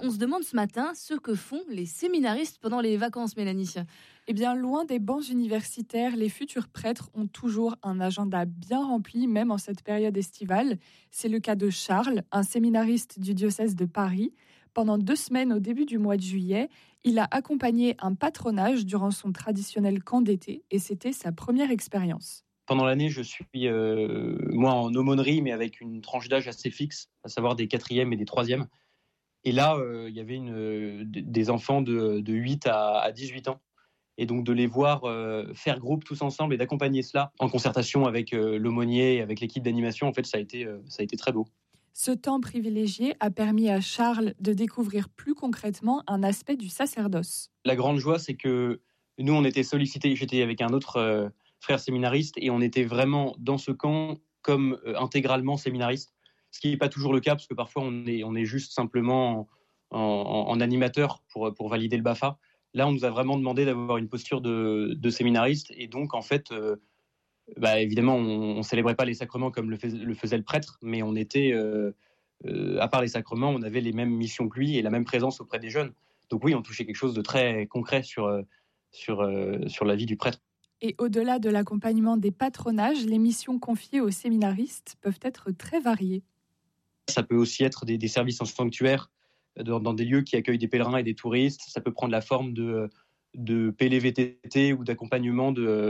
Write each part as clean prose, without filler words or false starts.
on se demande ce matin ce que font les séminaristes pendant les vacances, Mélanie. Eh bien, loin des bancs universitaires, les futurs prêtres ont toujours un agenda bien rempli, même en cette période estivale. C'est le cas de Charles, un séminariste du diocèse de Paris. Pendant 2 semaines au début du mois de juillet, il a accompagné un patronage durant son traditionnel camp d'été et c'était sa première expérience. Pendant l'année, je suis moi en aumônerie, mais avec une tranche d'âge assez fixe, à savoir des 4e et des 3e. Et là, il y avait des enfants de 8 à 18 ans. Et donc de les voir faire groupe tous ensemble et d'accompagner cela en concertation avec l'aumônier et avec l'équipe d'animation, en fait, ça a été très beau. Ce temps privilégié a permis à Charles de découvrir plus concrètement un aspect du sacerdoce. La grande joie, c'est que nous, on était sollicités, j'étais avec un autre frère séminariste, et on était vraiment dans ce camp comme intégralement séminariste, ce qui n'est pas toujours le cas, parce que parfois on est juste simplement en animateur pour valider le BAFA. Là, on nous a vraiment demandé d'avoir une posture de séminariste, et donc en fait, évidemment, on ne célébrait pas les sacrements comme le faisait le prêtre, mais on était, à part les sacrements, on avait les mêmes missions que lui et la même présence auprès des jeunes. Donc oui, on touchait quelque chose de très concret sur la vie du prêtre. Et au-delà de l'accompagnement des patronages, les missions confiées aux séminaristes peuvent être très variées. Ça peut aussi être des services en sanctuaire, dans des lieux qui accueillent des pèlerins et des touristes. Ça peut prendre la forme de PLVTT ou d'accompagnement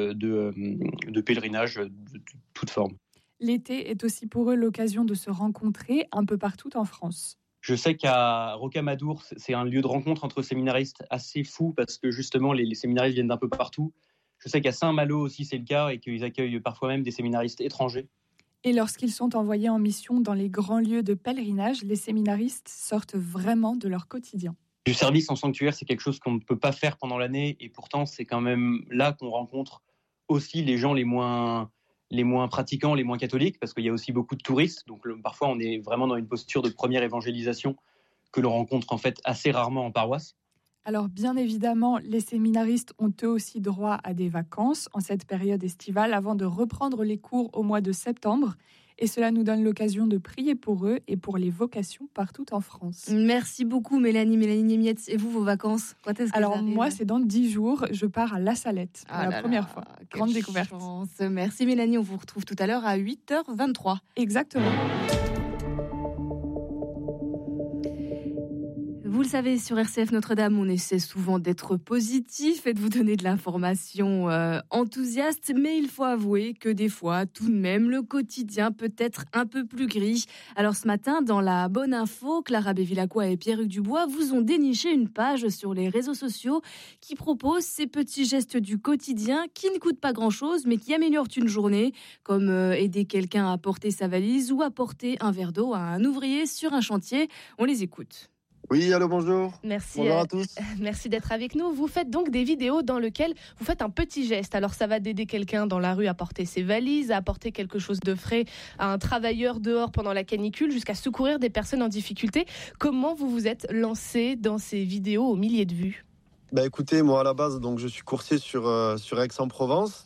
de pèlerinage de toute forme. L'été est aussi pour eux l'occasion de se rencontrer un peu partout en France. Je sais qu'à Rocamadour, c'est un lieu de rencontre entre séminaristes assez fou, parce que justement, les séminaristes viennent d'un peu partout. Je sais qu'à Saint-Malo aussi, c'est le cas, et qu'ils accueillent parfois même des séminaristes étrangers. Et lorsqu'ils sont envoyés en mission dans les grands lieux de pèlerinage, les séminaristes sortent vraiment de leur quotidien. Du service en sanctuaire, c'est quelque chose qu'on ne peut pas faire pendant l'année, et pourtant, c'est quand même là qu'on rencontre aussi les gens les moins pratiquants, les moins catholiques, parce qu'il y a aussi beaucoup de touristes. Donc parfois, on est vraiment dans une posture de première évangélisation que l'on rencontre en fait assez rarement en paroisse. Alors bien évidemment, les séminaristes ont eux aussi droit à des vacances en cette période estivale avant de reprendre les cours au mois de septembre. Et cela nous donne l'occasion de prier pour eux et pour les vocations partout en France. Merci beaucoup Mélanie Niemietz. Et vous, vos vacances, quand est-ce qu'elles arrivent ? Moi, c'est dans 10 jours. Je pars à La Salette pour la première fois. Grande découverte. Chance. Merci Mélanie, on vous retrouve tout à l'heure à 8h23. Exactement. Vous le savez, sur RCF Notre-Dame, on essaie souvent d'être positif et de vous donner de l'information enthousiaste, mais il faut avouer que des fois, tout de même, le quotidien peut être un peu plus gris. Alors ce matin, dans la Bonne Info, Clara Bévilacqua et Pierre-Hugues Dubois vous ont déniché une page sur les réseaux sociaux qui propose ces petits gestes du quotidien qui ne coûtent pas grand-chose, mais qui améliorent une journée, comme aider quelqu'un à porter sa valise ou apporter un verre d'eau à un ouvrier sur un chantier. On les écoute. Oui, allô, bonjour. Merci, bonjour à tous. Merci d'être avec nous. Vous faites donc des vidéos dans lesquelles vous faites un petit geste. Alors ça va d'aider quelqu'un dans la rue à porter ses valises, à apporter quelque chose de frais à un travailleur dehors pendant la canicule, jusqu'à secourir des personnes en difficulté. Comment vous vous êtes lancé dans ces vidéos aux milliers de vues ? Écoutez, moi à la base, donc je suis coursier sur Aix-en-Provence,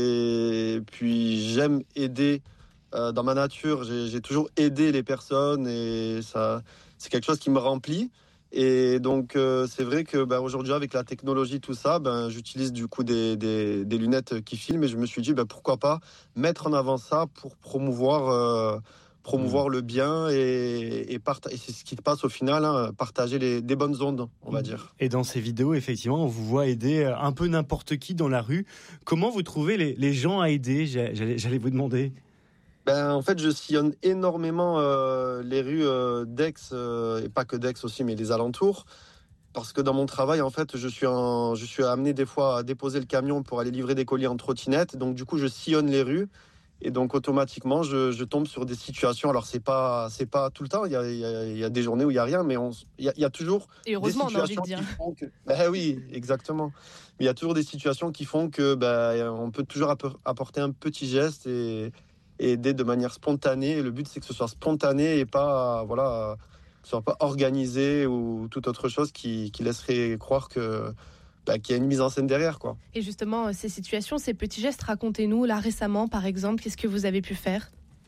et puis j'aime aider. Dans ma nature, j'ai toujours aidé les personnes, et ça, c'est quelque chose qui me remplit. Et donc c'est vrai que aujourd'hui, avec la technologie, tout ça, j'utilise du coup des lunettes qui filment, et je me suis dit pourquoi pas mettre en avant ça pour promouvoir le bien, et c'est ce qui passe au final, partager des bonnes ondes, on va dire. Et dans ces vidéos, effectivement, on vous voit aider un peu n'importe qui dans la rue. Comment vous trouvez les gens à aider ? J'allais vous demander. En fait, je sillonne énormément les rues d'Aix, et pas que d'Aix aussi, mais les alentours. Parce que dans mon travail, en fait, je suis amené des fois à déposer le camion pour aller livrer des colis en trottinette. Donc, du coup, je sillonne les rues. Et donc, automatiquement, je tombe sur des situations. Alors, c'est pas tout le temps. Il y a des journées où il n'y a rien, mais il y a toujours et heureusement, des situations qui font que... oui, exactement. Mais il y a toujours des situations qui font que on peut toujours apporter un petit geste et aider de manière spontanée. Le but, c'est que ce soit spontané et pas, soit pas organisé ou toute autre chose qui laisserait croire que qu'il y a une mise en scène derrière, quoi. Et justement, ces situations, ces petits gestes, racontez-nous, là récemment, par exemple, qu'est-ce que vous avez pu faire ?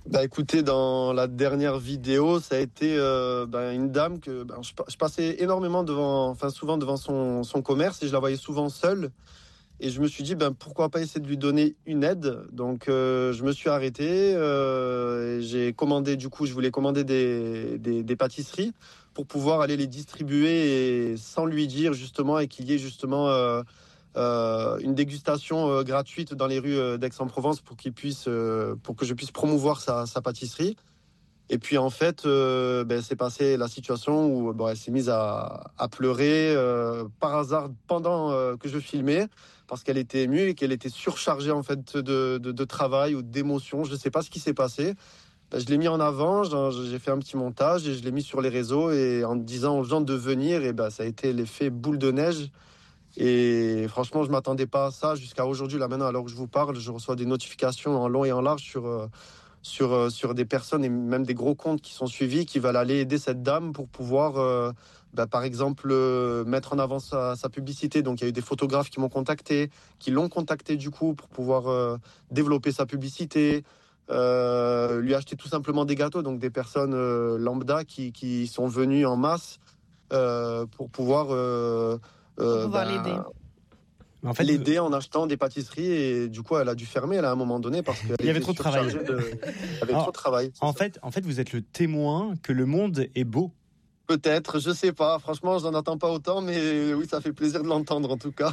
Écoutez, dans la dernière vidéo, ça a été une dame que je passais souvent devant son commerce et je la voyais souvent seule. Et je me suis dit, pourquoi pas essayer de lui donner une aide. Donc, je me suis arrêté. Et j'ai commandé, je voulais commander des pâtisseries pour pouvoir aller les distribuer et sans lui dire justement et qu'il y ait justement une dégustation gratuite dans les rues d'Aix-en-Provence pour que je puisse promouvoir sa pâtisserie. Et puis en fait, c'est passé la situation où elle s'est mise à pleurer par hasard pendant que je filmais parce qu'elle était émue et qu'elle était surchargée en fait de travail ou d'émotions. Je ne sais pas ce qui s'est passé. Je l'ai mis en avant, j'ai fait un petit montage et je l'ai mis sur les réseaux et en disant aux gens de venir, et ça a été l'effet boule de neige. Et franchement, je ne m'attendais pas à ça jusqu'à aujourd'hui. Là maintenant, alors que je vous parle, je reçois des notifications en long et en large sur des personnes et même des gros comptes qui sont suivis, qui veulent aller aider cette dame pour pouvoir, par exemple, mettre en avant sa publicité. Donc, il y a eu des photographes qui m'ont contacté, qui l'ont contacté du coup pour pouvoir développer sa publicité, lui acheter tout simplement des gâteaux. Donc, des personnes lambda qui sont venues en masse pour pouvoir l'aider. En fait, l'aider en achetant des pâtisseries et du coup elle a dû fermer à un moment donné parce qu'il y avait trop de travail. Trop de travail. En fait, vous êtes le témoin que le monde est beau. Peut-être, je sais pas. Franchement, je n'en entends pas autant, mais oui, ça fait plaisir de l'entendre en tout cas.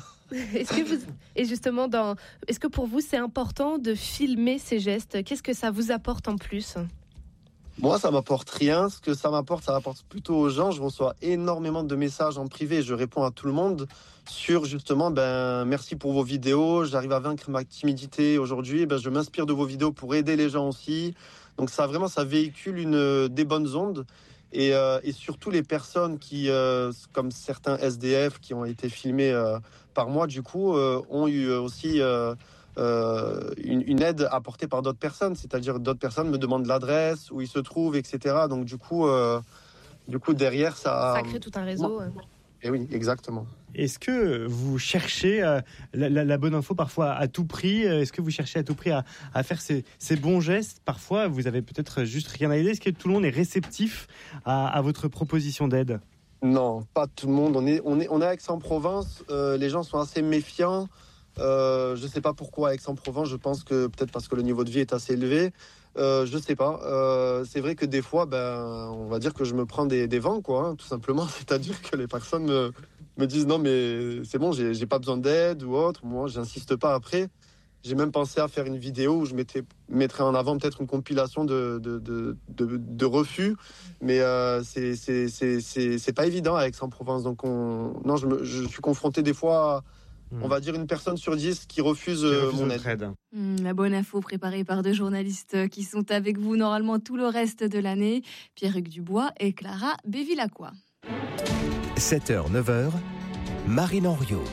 Est-ce que pour vous c'est important de filmer ces gestes ? Qu'est-ce que ça vous apporte en plus ? Moi, ça m'apporte rien. Ce que ça m'apporte plutôt aux gens. Je reçois énormément de messages en privé. Je réponds à tout le monde sur justement, merci pour vos vidéos. J'arrive à vaincre ma timidité aujourd'hui. Je m'inspire de vos vidéos pour aider les gens aussi. Donc ça véhicule des bonnes ondes. Et surtout les personnes qui, comme certains SDF qui ont été filmés par moi, du coup, ont eu aussi une aide apportée par d'autres personnes, c'est-à-dire d'autres personnes me demandent l'adresse, où ils se trouvent, etc. Donc du coup derrière ça crée tout un réseau. Et oui, exactement. Est-ce que vous cherchez la bonne info parfois à tout prix ? Est-ce que vous cherchez à tout prix à faire ces bons gestes ? Parfois, vous avez peut-être juste rien à aider. Est-ce que tout le monde est réceptif à votre proposition d'aide ? Non, pas tout le monde. On est à Aix-en-Provence. Les gens sont assez méfiants. Je ne sais pas pourquoi à Aix-en-Provence. Je pense que peut-être parce que le niveau de vie est assez élevé. Je sais pas. C'est vrai que des fois, on va dire que je me prends des vents, quoi, tout simplement. C'est-à-dire que les personnes me disent non, mais c'est bon, j'ai pas besoin d'aide ou autre. Moi, j'insiste pas après. J'ai même pensé à faire une vidéo où je mettrais en avant peut-être une compilation de refus, mais c'est pas évident à Aix-en-Provence. Donc je suis confronté des fois. On va dire une personne sur 10 qui refuse mon aide. La bonne info préparée par deux journalistes qui sont avec vous normalement tout le reste de l'année, Pierre-Hugues Dubois et Clara Bévilacqua. 7h, 9h, Marine Henriot.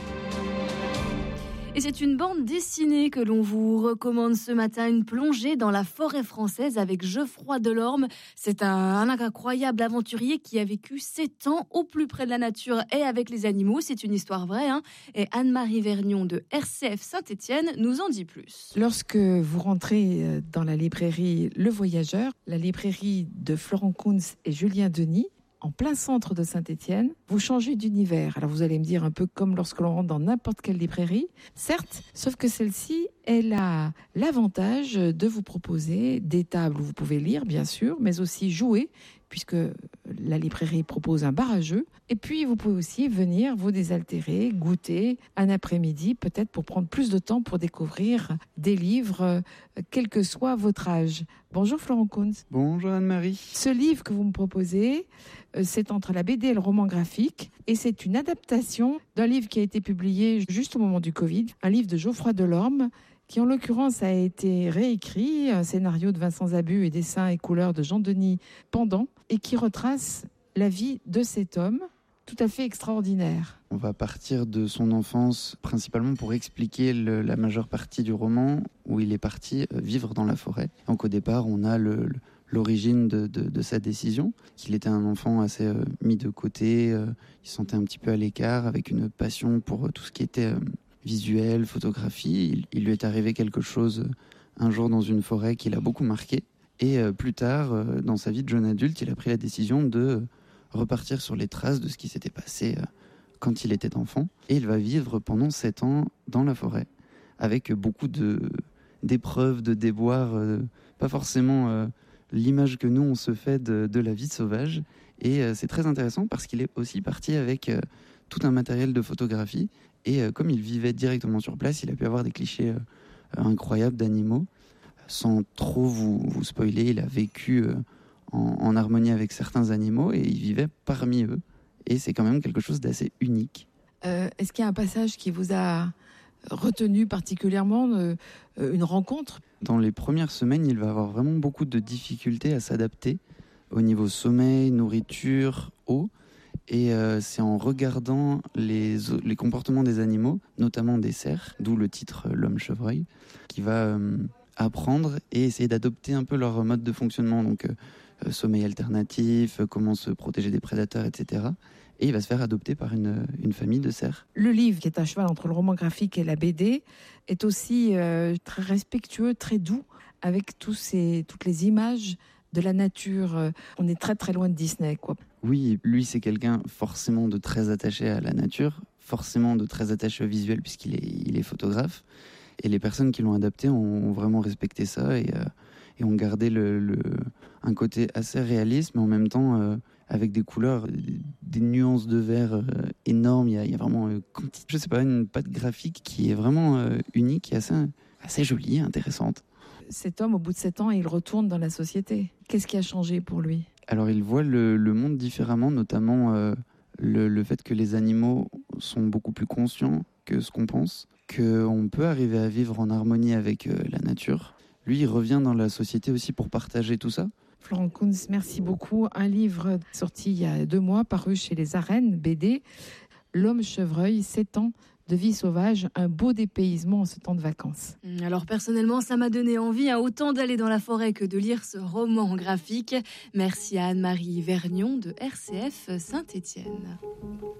Et c'est une bande dessinée que l'on vous recommande ce matin, une plongée dans la forêt française avec Geoffroy Delorme. C'est un incroyable aventurier qui a vécu 7 ans au plus près de la nature et avec les animaux. C'est une histoire vraie, hein. Et Anne-Marie Vergnon de RCF Saint-Étienne nous en dit plus. Lorsque vous rentrez dans la librairie Le Voyageur, la librairie de Florent Kuntz et Julien Denis, en plein centre de Saint-Étienne, vous changez d'univers. Alors vous allez me dire un peu comme lorsque l'on rentre dans n'importe quelle librairie, certes, sauf que celle-ci, elle a l'avantage de vous proposer des tables où vous pouvez lire, bien sûr, mais aussi jouer, puisque la librairie propose un bar à jeux. Et puis, vous pouvez aussi venir vous désaltérer, goûter un après-midi, peut-être pour prendre plus de temps pour découvrir des livres, quel que soit votre âge. Bonjour Florent Kuntz. Bonjour Anne-Marie. Ce livre que vous me proposez, c'est entre la BD et le roman graphique. Et c'est une adaptation d'un livre qui a été publié juste au moment du Covid, un livre de Geoffroy Delorme, qui en l'occurrence a été réécrit, un scénario de Vincent Zabu et dessins et couleurs de Jean-Denis Pendant, et qui retrace la vie de cet homme tout à fait extraordinaire. On va partir de son enfance principalement pour expliquer la majeure partie du roman où il est parti vivre dans la forêt. Donc au départ, on a l'origine de sa décision, qu'il était un enfant assez mis de côté, il se sentait un petit peu à l'écart avec une passion pour tout ce qui était visuel, photographie. Il lui est arrivé quelque chose un jour dans une forêt qui l'a beaucoup marqué. Et plus tard, dans sa vie de jeune adulte, il a pris la décision de repartir sur les traces de ce qui s'était passé quand il était enfant. Et il va vivre pendant 7 ans dans la forêt, avec beaucoup d'épreuves, de déboires, pas forcément l'image que nous on se fait de la vie sauvage. Et c'est très intéressant parce qu'il est aussi parti avec tout un matériel de photographie. Et comme il vivait directement sur place, il a pu avoir des clichés incroyables d'animaux. Sans trop vous spoiler, il a vécu en harmonie avec certains animaux et il vivait parmi eux. Et c'est quand même quelque chose d'assez unique. Est-ce qu'il y a un passage qui vous a retenu particulièrement, une rencontre? Dans les premières semaines, il va avoir vraiment beaucoup de difficultés à s'adapter au niveau sommeil, nourriture, eau. Et c'est en regardant les comportements des animaux, notamment des cerfs, d'où le titre L'homme-chevreuil, qui va apprendre et essayer d'adopter un peu leur mode de fonctionnement. Donc sommeil alternatif, comment se protéger des prédateurs, etc. Et il va se faire adopter par une famille de cerfs. Le livre, qui est à cheval entre le roman graphique et la BD, est aussi très respectueux, très doux, avec toutes les images de la nature. On est très très loin de Disney, quoi. Oui, lui c'est quelqu'un forcément de très attaché à la nature, forcément de très attaché au visuel puisqu'il est photographe. Et les personnes qui l'ont adapté ont vraiment respecté ça et ont gardé un côté assez réaliste, mais en même temps avec des couleurs, des nuances de vert énormes. Il y a vraiment, je sais pas, une patte graphique qui est vraiment unique et assez jolie, intéressante. Cet homme, au bout de 7 ans, il retourne dans la société. Qu'est-ce qui a changé pour lui? Alors il voit le monde différemment, notamment le fait que les animaux sont beaucoup plus conscients que ce qu'on pense, qu'on peut arriver à vivre en harmonie avec la nature. Lui, il revient dans la société aussi pour partager tout ça. Florent Kunz, merci beaucoup. Un livre sorti il y a 2 mois, paru chez les Arènes, BD, L'homme-chevreuil, 7 ans de vie sauvage, un beau dépaysement en ce temps de vacances. Alors personnellement, ça m'a donné envie autant d'aller dans la forêt que de lire ce roman graphique. Merci à Anne-Marie Vergnon de RCF Saint-Étienne.